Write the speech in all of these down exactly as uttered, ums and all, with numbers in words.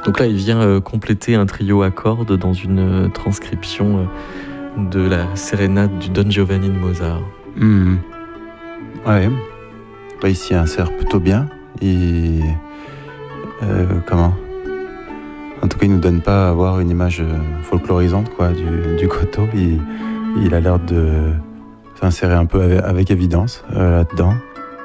Donc là, il vient euh, compléter un trio à cordes dans une euh, transcription euh, de la sérénade du Don Giovanni de Mozart. Mmh. Ouais. Bah, il s'y insère plutôt bien. Et euh, comment En tout cas, il ne nous donne pas à avoir une image folklorisante quoi, du, du koto. Il, il a l'air de s'insérer un peu avec, avec évidence euh, là-dedans.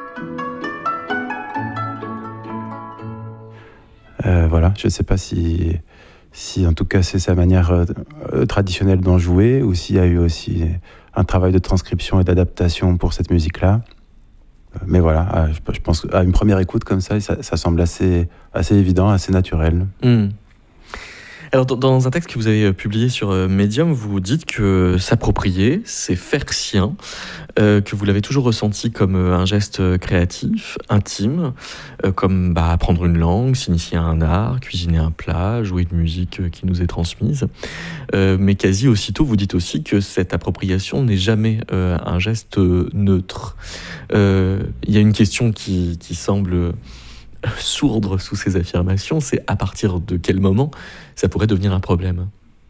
Euh, voilà, je ne sais pas si, si en tout cas c'est sa manière euh, traditionnelle d'en jouer ou s'il y a eu aussi un travail de transcription et d'adaptation pour cette musique-là. Euh, mais voilà, euh, je, je pense qu'à une première écoute comme ça, ça, ça semble assez, assez évident, assez naturel. Mmh. Alors, dans un texte que vous avez publié sur Medium, vous dites que s'approprier, c'est faire sien, euh, que vous l'avez toujours ressenti comme un geste créatif, intime, euh, comme bah, apprendre une langue, s'initier à un art, cuisiner un plat, jouer une musique qui nous est transmise. Euh, mais quasi aussitôt, vous dites aussi que cette appropriation n'est jamais euh, un geste neutre. Euh, il y a une question qui, qui semble sourdre sous ces affirmations, c'est à partir de quel moment ça pourrait devenir un problème?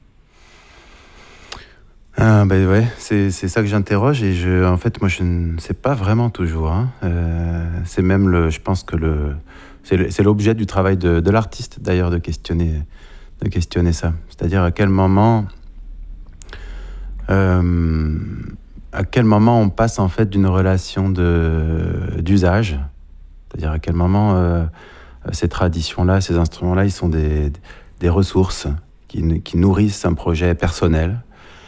Ah, ben ouais, c'est, c'est ça que j'interroge et je, en fait, moi je ne sais pas vraiment toujours. Hein. Euh, c'est même, le, je pense que le, c'est, le, c'est l'objet du travail de, de l'artiste d'ailleurs de questionner, de questionner ça. C'est-à-dire à quel moment, euh, à quel moment on passe en fait d'une relation de, d'usage. C'est-à-dire à quel moment euh, ces traditions-là, ces instruments-là, ils sont des, des ressources qui, qui nourrissent un projet personnel.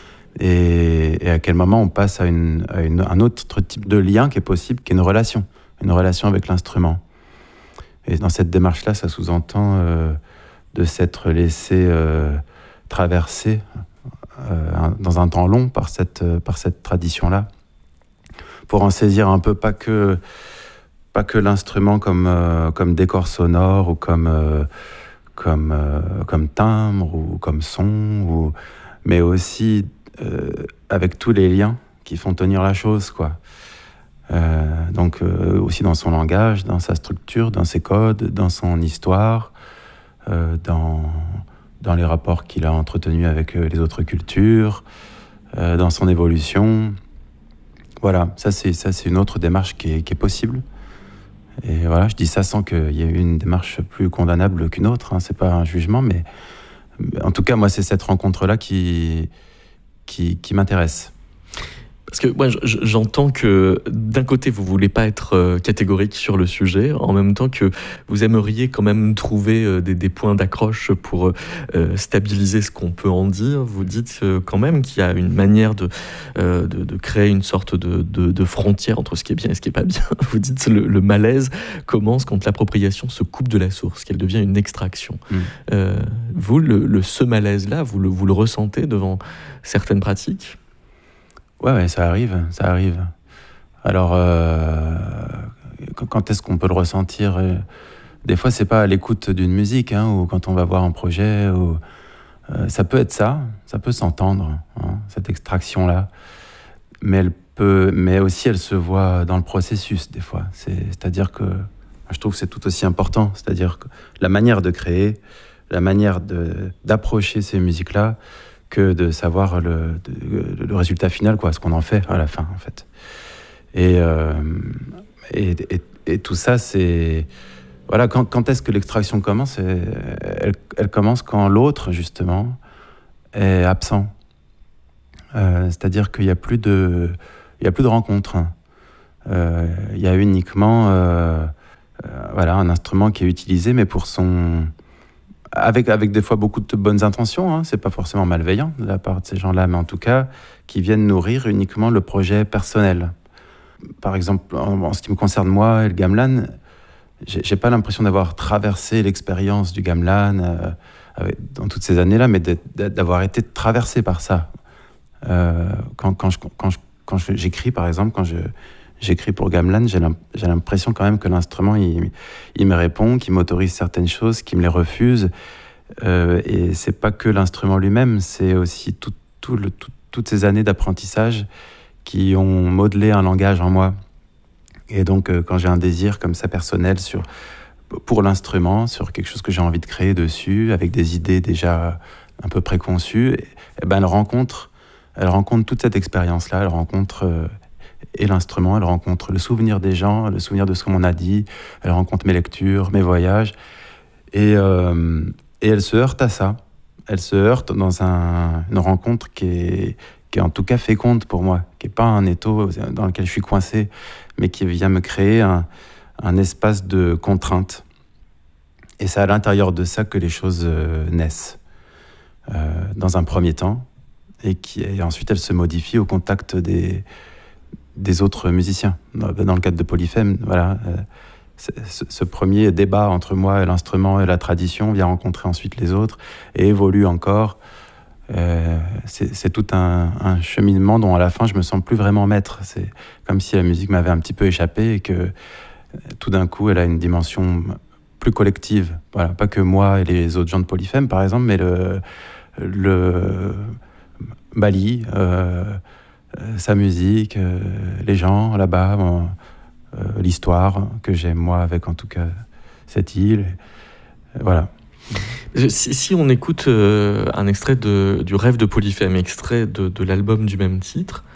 Et, et à quel moment on passe à, une, à une, un autre type de lien qui est possible, qui est une relation, une relation avec l'instrument. Et dans cette démarche-là, ça sous-entend euh, de s'être laissé euh, traverser euh, dans un temps long par cette, par cette tradition-là, pour en saisir un peu pas que... Pas que l'instrument comme, euh, comme décor sonore ou comme, euh, comme, euh, comme timbre ou comme son, ou... mais aussi euh, avec tous les liens qui font tenir la chose, quoi. Euh, donc euh, aussi dans son langage, dans sa structure, dans ses codes, dans son histoire, euh, dans, dans les rapports qu'il a entretenus avec les autres cultures, euh, dans son évolution. Voilà, ça c'est, ça c'est une autre démarche qui est, qui est possible. Et voilà, je dis ça sans qu'il y ait eu une démarche plus condamnable qu'une autre, hein. C'est pas un jugement, mais en tout cas, moi, c'est cette rencontre-là qui, qui, qui m'intéresse. Parce que moi, j'entends que d'un côté, vous voulez pas être catégorique sur le sujet, en même temps que vous aimeriez quand même trouver des, des points d'accroche pour euh, stabiliser ce qu'on peut en dire. Vous dites quand même qu'il y a une manière de, euh, de, de créer une sorte de, de, de frontière entre ce qui est bien et ce qui est pas bien. Vous dites que le, le malaise commence quand l'appropriation se coupe de la source, qu'elle devient une extraction. Mmh. Euh, vous, le, le, ce malaise-là, vous le, vous le ressentez devant certaines pratiques ? Ouais, ouais, ça arrive, ça arrive. Alors, euh, quand est-ce qu'on peut le ressentir? Des fois, c'est pas à l'écoute d'une musique, hein, ou quand on va voir un projet. Ou, euh, ça peut être ça, ça peut s'entendre, hein, cette extraction-là. Mais elle peut, mais aussi, elle se voit dans le processus, des fois. C'est, c'est-à-dire que, je trouve que c'est tout aussi important. C'est-à-dire que la manière de créer, la manière de, d'approcher ces musiques-là, que de savoir le, de, le résultat final, quoi, ce qu'on en fait à la fin, en fait. Et, euh, et, et, et tout ça, c'est... Voilà, quand, quand est-ce que l'extraction commence? elle, elle commence quand l'autre, justement, est absent. Euh, c'est-à-dire qu'il n'y a plus de, il y a plus de rencontres. Euh, il y a uniquement euh, euh, voilà, un instrument qui est utilisé, mais pour son... Avec, avec des fois beaucoup de bonnes intentions, hein, c'est pas forcément malveillant de la part de ces gens-là, mais en tout cas, qui viennent nourrir uniquement le projet personnel. Par exemple, en, en ce qui me concerne moi et le gamelan, j'ai, j'ai pas l'impression d'avoir traversé l'expérience du gamelan euh, avec, dans toutes ces années-là, mais d'avoir été traversé par ça. Euh, quand, quand, je, quand, je, quand je, j'écris, par exemple, quand je, j'écris pour gamelan, j'ai, j'ai l'impression quand même que l'instrument, il, il me répond, qu'il m'autorise certaines choses, qu'il me les refuse. Euh, et c'est pas que l'instrument lui-même, c'est aussi tout, tout le, tout, toutes ces années d'apprentissage qui ont modelé un langage en moi. Et donc, euh, quand j'ai un désir comme ça personnel sur pour l'instrument, sur quelque chose que j'ai envie de créer dessus, avec des idées déjà un peu préconçues, et, et ben elle rencontre, elle rencontre toute cette expérience-là, elle rencontre euh, et l'instrument, elle rencontre le souvenir des gens, le souvenir de ce qu'on a dit, elle rencontre mes lectures, mes voyages, et, euh, et elle se heurte à ça. Elle se heurte dans un, une rencontre qui est, qui est en tout cas féconde pour moi, qui n'est pas un étau dans lequel je suis coincé, mais qui vient me créer un, un espace de contrainte. Et c'est à l'intérieur de ça que les choses euh, naissent, euh, dans un premier temps, et, qui, et ensuite elles se modifient au contact des, des autres musiciens. Dans le cadre de Polyphème, voilà, euh, ce, ce premier débat entre moi et l'instrument et la tradition vient rencontrer ensuite les autres et évolue encore. Euh, c'est, c'est tout un, un cheminement dont à la fin je me sens plus vraiment maître. C'est comme si la musique m'avait un petit peu échappé et que tout d'un coup elle a une dimension plus collective. Voilà, pas que moi et les autres gens de Polyphème par exemple, mais le, le Bali, euh, sa musique, euh, les gens là-bas, bon, euh, l'histoire que j'aime moi avec en tout cas cette île. Voilà. Si, si on écoute euh, un extrait de, du Rêve de Polyphème, extrait de, de l'album du même titre,